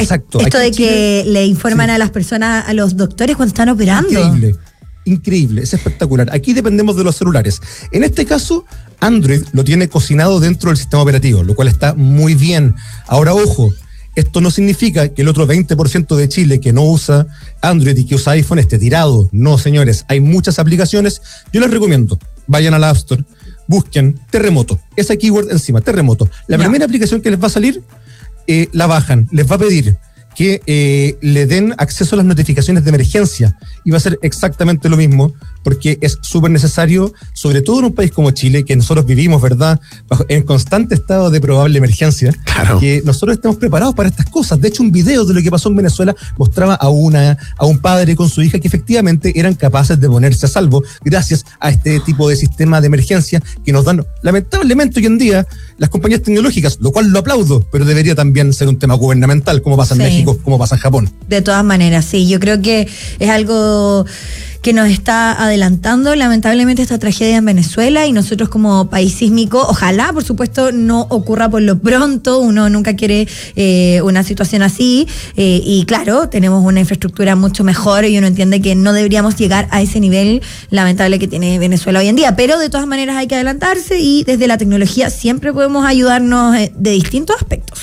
Exacto. Esto de que le informan a las personas, a los doctores cuando están operando. Increíble, es espectacular. Aquí dependemos de los celulares. En este caso, Android lo tiene cocinado dentro del sistema operativo, lo cual está muy bien. Ahora, ojo, esto no significa que el otro 20% de Chile que no usa Android y que usa iPhone esté tirado. No, señores, hay muchas aplicaciones. Yo les recomiendo, vayan a la App Store, busquen terremoto, esa keyword encima, terremoto. La primera aplicación que les va a salir, la bajan, les va a pedir que le den acceso a las notificaciones de emergencia y va a ser exactamente lo mismo porque es súper necesario, sobre todo en un país como Chile, que nosotros vivimos, ¿verdad?, en constante estado de probable emergencia, claro, que nosotros estemos preparados para estas cosas. De hecho, un video de lo que pasó en Venezuela mostraba a un padre con su hija que efectivamente eran capaces de ponerse a salvo gracias a este tipo de sistema de emergencia que nos dan, lamentablemente hoy en día, las compañías tecnológicas, lo cual lo aplaudo, pero debería también ser un tema gubernamental, como pasa en México, como pasa en Japón. De todas maneras, sí, yo creo que es algo que nos está adelantando lamentablemente esta tragedia en Venezuela, y nosotros como país sísmico, ojalá por supuesto no ocurra por lo pronto, uno nunca quiere una situación así, y claro, tenemos una infraestructura mucho mejor y uno entiende que no deberíamos llegar a ese nivel lamentable que tiene Venezuela hoy en día, pero de todas maneras hay que adelantarse y desde la tecnología siempre podemos ayudarnos de distintos aspectos.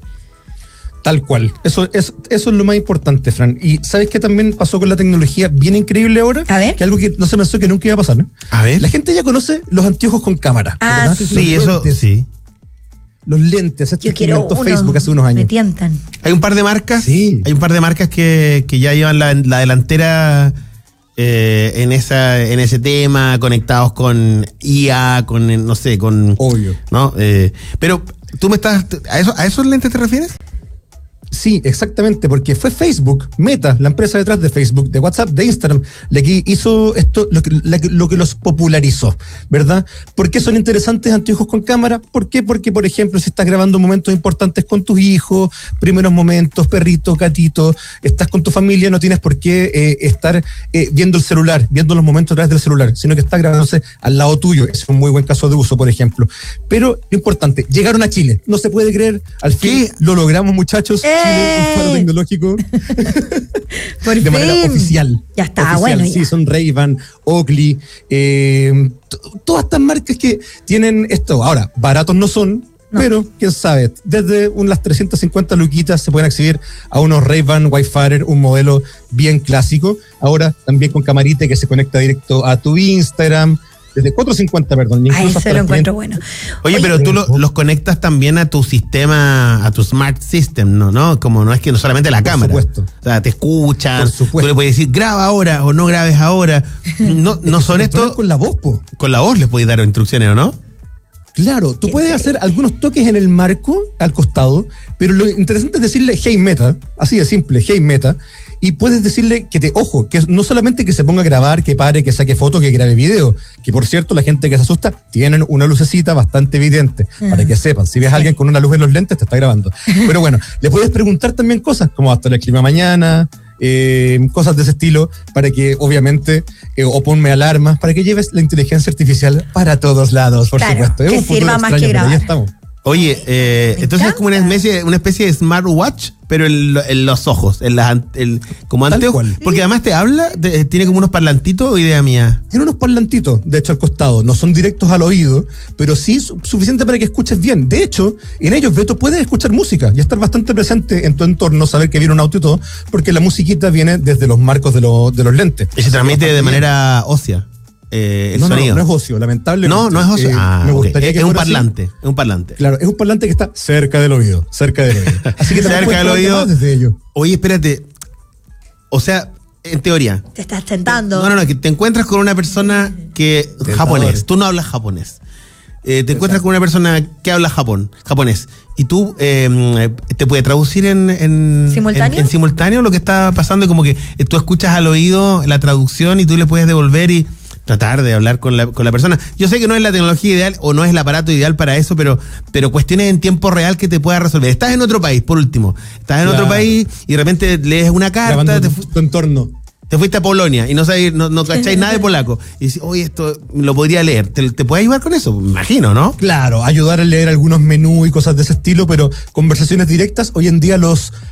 Tal cual. Eso es lo más importante, Fran. Y ¿sabes qué también pasó con la tecnología bien increíble ahora? A ver. Que algo que no se pensó que nunca iba a pasar, ¿no? A ver. La gente ya conoce los anteojos con cámara. Ah, sí, eso lentes, sí. Los lentes, esto yo quiero uno, Facebook hace unos años. Me tientan. Hay un par de marcas. Sí. Hay un par de marcas que ya llevan la delantera en ese tema, conectados con IA, con no sé, con. Obvio. ¿No? Pero tú me estás. ¿A esos lentes te refieres? Sí, exactamente, porque fue Facebook, Meta, la empresa detrás de Facebook, de WhatsApp, de Instagram, la que hizo esto, lo que los popularizó, ¿verdad? ¿Por qué son interesantes anteojos con cámara? ¿Por qué? Porque, por ejemplo, si estás grabando momentos importantes con tus hijos, primeros momentos, perritos, gatitos, estás con tu familia, no tienes por qué estar viendo el celular, viendo los momentos a través del celular, sino que estás grabándose al lado tuyo. Ese es un muy buen caso de uso, por ejemplo. Pero lo importante, llegaron a Chile, no se puede creer, al fin lo logramos, muchachos. Un faro tecnológico de manera oficial. Ya está, oficial, bueno. Sí, ya. son Ray-Ban, Oakley, todas estas marcas que tienen esto. Ahora, baratos no son, pero quién sabe, desde unas 350 luquitas se pueden acceder a unos Ray-Ban Wayfarer, un modelo bien clásico. Ahora también con camarita que se conecta directo a tu Instagram. Desde 450, perdón. Incluso eso lo encuentro bueno. Oye, pero tú los conectas también a tu sistema, a tu smart system, ¿no? Como no es que no solamente la cámara. Por supuesto. O sea, te escuchan. Por supuesto. Tú le puedes decir, graba ahora o no grabes ahora. No son estos. Con la voz, po. Con la voz les puedes dar instrucciones, ¿o no? Claro, tú puedes hacer algunos toques en el marco, al costado, pero lo interesante es decirle hey Meta, así de simple, hey Meta, y puedes decirle que no solamente que se ponga a grabar, que pare, que saque fotos, que grabe video, que por cierto la gente que se asusta tienen una lucecita bastante evidente, para que sepan, si ves a alguien con una luz en los lentes te está grabando. Pero bueno, le puedes preguntar también cosas, como hasta el clima mañana, cosas de ese estilo, para que obviamente, o ponme alarmas, para que lleves la inteligencia artificial para todos lados, por supuesto. Que sirva más que grabar. Ahí estamos. Oye, entonces es como una especie de smartwatch, pero en los ojos, como anteojos, porque además te habla, tiene como unos parlantitos, o idea mía. Tiene unos parlantitos, de hecho, al costado, no son directos al oído, pero sí suficiente para que escuches bien. De hecho, en ellos, Beto, puedes escuchar música y estar bastante presente en tu entorno, saber que viene un auto y todo, porque la musiquita viene desde los marcos de los lentes. Y se transmite de manera ósea. El sonido. No es ocio, lamentablemente. No es ocio. Me gustaría que es un fuera parlante, así. es un parlante. Claro, es un parlante que está cerca del oído. Así que cerca del oído. Desde ello. Oye, espérate. O sea, en teoría. Te estás tentando. No, que te encuentras con una persona que japonés. Tú no hablas japonés. Te encuentras con una persona que habla japonés. Y tú te puede traducir en simultáneo lo que está pasando, y como que tú escuchas al oído la traducción y tú le puedes devolver y tratar de hablar con la persona. Yo sé que no es la tecnología ideal o no es el aparato ideal para eso, pero cuestiones en tiempo real que te pueda resolver. Estás en otro país, por último. Estás en otro país y de repente lees una carta. Tu entorno. Te fuiste a Polonia y no cacháis nada de polaco. Y dices, oye, esto lo podría leer. ¿Te puede ayudar con eso? Me imagino, ¿no? Claro, ayudar a leer algunos menús y cosas de ese estilo, pero conversaciones directas, hoy en día los